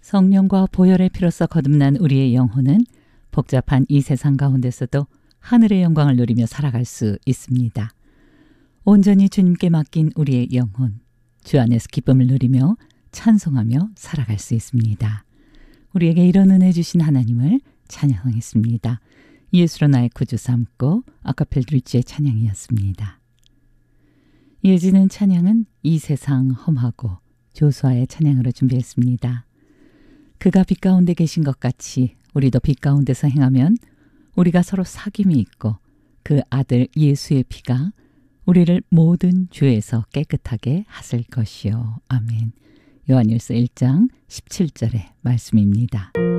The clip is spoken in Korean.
성령과 보혈의 피로써 거듭난 우리의 영혼은 복잡한 이 세상 가운데서도 하늘의 영광을 누리며 살아갈 수 있습니다. 온전히 주님께 맡긴 우리의 영혼, 주 안에서 기쁨을 누리며 찬송하며 살아갈 수 있습니다. 우리에게 이런 은혜 주신 하나님을 찬양하겠습니다. 예수로 나의 구주 삼고 아카펠 드리치의 찬양이었습니다. 이어지는 찬양은 이 세상 험하고 조수아의 찬양으로 준비했습니다. 그가 빛 가운데 계신 것 같이 우리도 빛 가운데서 행하면 우리가 서로 사귐이 있고 그 아들 예수의 피가 우리를 모든 죄에서 깨끗하게 하실 것이요. 아멘. 요한일서 1장 17절의 말씀입니다.